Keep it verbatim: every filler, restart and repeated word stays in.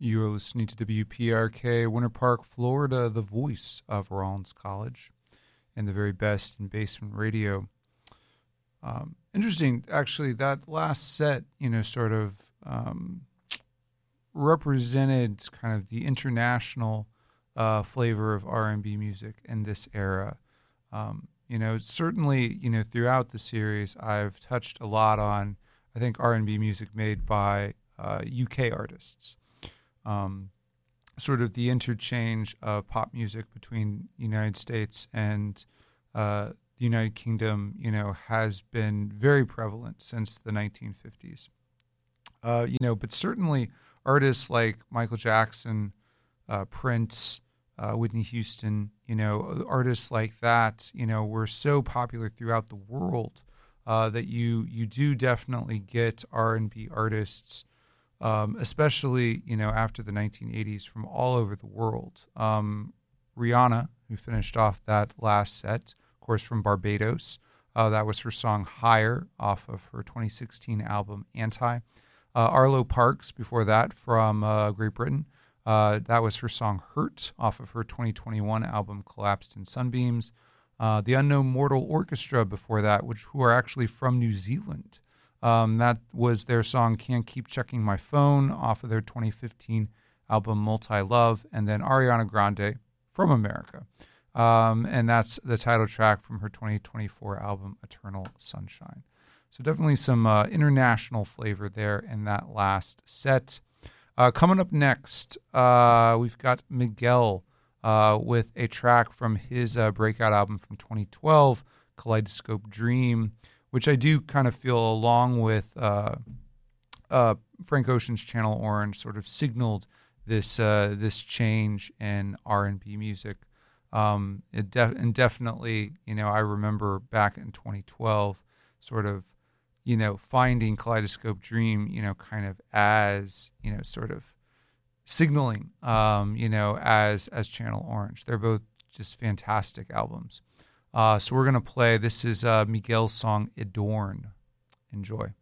You're listening to W P R K, Winter Park, Florida, the voice of Rollins College, and the very best in basement radio. Um, interesting, actually, that last set, you know, sort of um, represented kind of the international uh, flavor of R and B music in this era. Um, you know, certainly, you know, throughout the series, I've touched a lot on, I think, R and B music made by uh, U K artists. Um, sort of the interchange of pop music between the United States and uh, the United Kingdom, you know, has been very prevalent since the nineteen fifties. Uh, you know, but certainly artists like Michael Jackson, uh, Prince, uh, Whitney Houston, you know, artists like that, you know, were so popular throughout the world uh, that you you do definitely get R and B artists. Um, especially, you know, after the nineteen eighties from all over the world. Um, Rihanna, who finished off that last set, of course, from Barbados. Uh, that was her song Higher off of her twenty sixteen album Anti. Uh, Arlo Parks, before that, from uh, Great Britain. Uh, that was her song Hurt off of her twenty twenty-one album Collapsed in Sunbeams. Uh, the Unknown Mortal Orchestra before that, which who are actually from New Zealand. Um, that was their song Can't Keep Checking My Phone off of their twenty fifteen album Multi-Love, and then Ariana Grande from America. Um, and that's the title track from her twenty twenty-four album Eternal Sunshine. So definitely some uh, international flavor there in that last set. Uh, coming up next, uh, we've got Miguel uh, with a track from his uh, breakout album from twenty twelve, Kaleidoscope Dream, which I do kind of feel, along with uh, uh, Frank Ocean's Channel Orange, sort of signaled this uh, this change in R and B music. Um, it def- and definitely, you know, I remember back in twenty twelve, sort of, you know, finding Kaleidoscope Dream, you know, kind of as, you know, sort of signaling, um, you know, as as Channel Orange. They're both just fantastic albums. Uh, so we're going to play, this is uh, Miguel's song, Adorn. Enjoy.